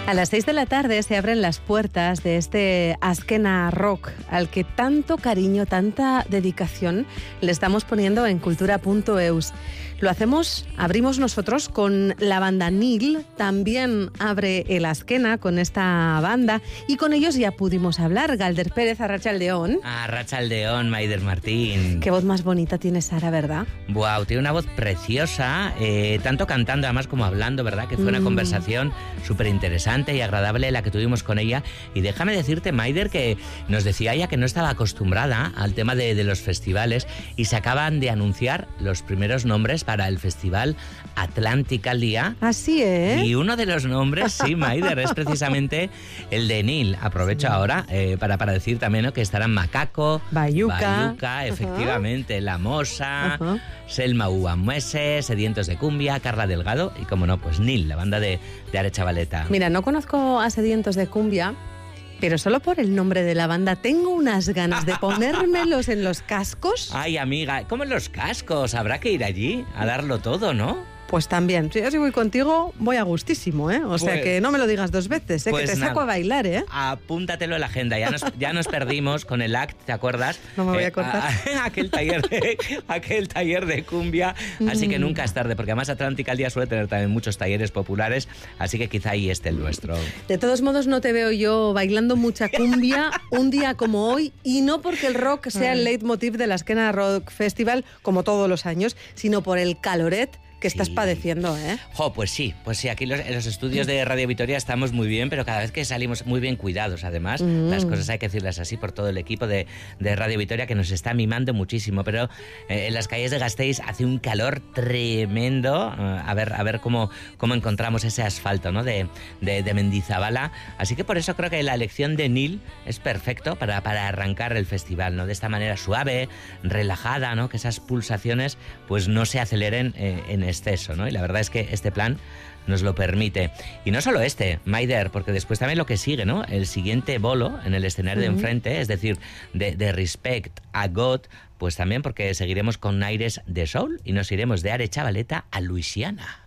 A las 6 de la tarde se abren las puertas de este Azkena Rock, al que tanto cariño, tanta dedicación le estamos poniendo en cultura.eus. Lo abrimos nosotros con la banda Nil, también abre el Azkena con esta banda, y con ellos ya pudimos hablar. Galder Pérez, Arratsaldeon. Arratsaldeon, Maider Martín. Qué voz más bonita tiene Sara, ¿verdad? Wow, tiene una voz preciosa, tanto cantando además como hablando, ¿verdad? Que fue una conversación súper interesante y agradable la que tuvimos con ella. Y déjame decirte, Maider, que nos decía ella que no estaba acostumbrada al tema de los festivales, y se acaban de anunciar los primeros nombres para el festival Atlántica al Día. Así es. Y uno de los nombres, sí, Maider, es precisamente el de Nil. Aprovecho ahora para decir también, ¿no?, que estarán Macaco, Bayuca, efectivamente, La Mosa, Selma Uamuese, Sedientos de Cumbia, Carla Delgado y, como no, pues Nil, la banda de Arechavaleta. Mira, no conozco a Sedientos de Cumbia, pero solo por el nombre de la banda tengo unas ganas de ponérmelos en los cascos. Ay, amiga, ¿cómo en los cascos? Habrá que ir allí a darlo todo, ¿no? Pues también, si yo sí voy contigo, voy a gustísimo, ¿eh? O sea que no me lo digas dos veces, ¿eh? Pues que te saco a bailar, ¿eh? Apúntatelo en la agenda, ya nos perdimos con el ACT, ¿te acuerdas? No me voy a cortar. Aquel taller de cumbia, así que nunca es tarde, porque además Atlántica al Día suele tener también muchos talleres populares, así que quizá ahí esté el nuestro. De todos modos, no te veo yo bailando mucha cumbia un día como hoy, y no porque el rock sea el leitmotiv del Azkena Rock Festival, como todos los años, sino por el caloret que estás padeciendo, ¿eh? Pues sí, aquí en los estudios de Radio Vitoria estamos muy bien, pero cada vez que salimos muy bien cuidados, además, las cosas hay que decirlas así por todo el equipo de Radio Vitoria, que nos está mimando muchísimo, pero en las calles de Gasteiz hace un calor tremendo. A ver cómo encontramos ese asfalto, ¿no?, de Mendizabala, así que por eso creo que la elección de Nil es perfecto para arrancar el festival, ¿no?, de esta manera suave, relajada, ¿no?, que esas pulsaciones pues no se aceleren en exceso, ¿no? Y la verdad es que este plan nos lo permite. Y no solo Maider, porque después también lo que sigue, ¿no? El siguiente bolo en el escenario de enfrente, es decir, de Respect a God, pues también porque seguiremos con aires de soul y nos iremos de Arechavaleta a Luisiana.